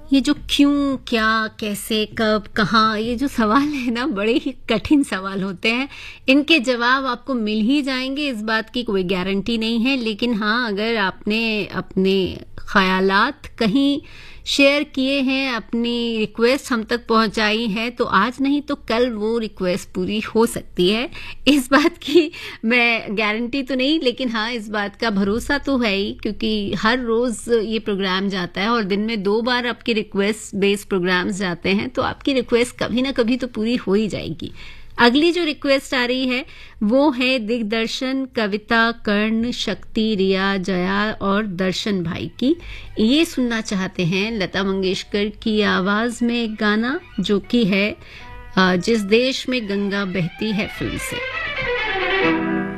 ये जो क्यों, क्या, कैसे, कब, कहाँ, ये जो सवाल है ना, बड़े ही कठिन सवाल होते हैं। इनके जवाब आपको मिल ही जाएंगे, इस बात की कोई गारंटी नहीं है। लेकिन हाँ, अगर आपने अपने ख़यालात कहीं शेयर किए हैं, अपनी रिक्वेस्ट हम तक पहुंचाई है, तो आज नहीं तो कल वो रिक्वेस्ट पूरी हो सकती है। इस बात की मैं गारंटी तो नहीं, लेकिन हाँ, इस बात का भरोसा तो है ही, क्योंकि हर रोज़ ये प्रोग्राम जाता है और दिन में 2 बार आपके रिक्वेस्ट बेस्ड प्रोग्राम्स जाते हैं, तो आपकी रिक्वेस्ट कभी ना कभी तो पूरी हो ही जाएगी। अगली जो रिक्वेस्ट आ रही है वो है दिग्दर्शन, कविता, कर्ण, शक्ति, रिया, जया और दर्शन भाई की। ये सुनना चाहते हैं लता मंगेशकर की आवाज में एक गाना, जो कि है जिस देश में गंगा बहती है फिल्म से।